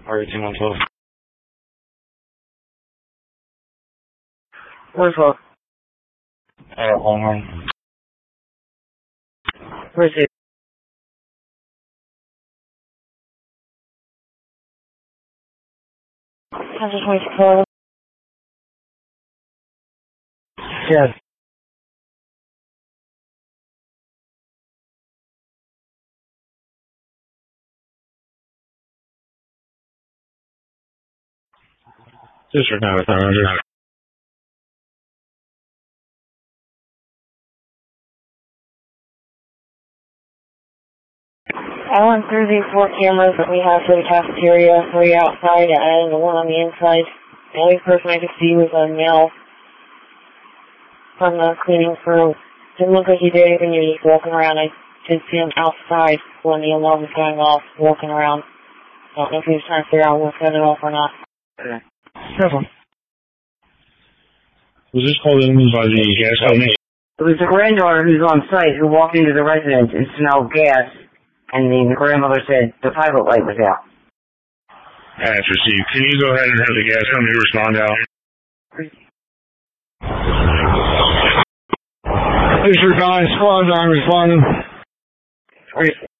RE2112. Where's Hook? Longhorn. Where's he? I just wait to call. Yes. District 900. I went through the 4 cameras that we have for the cafeteria, 3 outside and the 1 on the inside. The only person I could see was a male from the cleaning crew. Didn't look like he did anything, he was just walking around. I did see him outside when the alarm was going off, walking around. I don't know if he was trying to figure out what set it off or not. Okay. Was this called in by the gas company? It was the granddaughter who's on site who walked into the residence and smelled gas, and the grandmother said the pilot light was out. That's received. Can you go ahead and have the gas company respond out? District 9 squad 9 responding.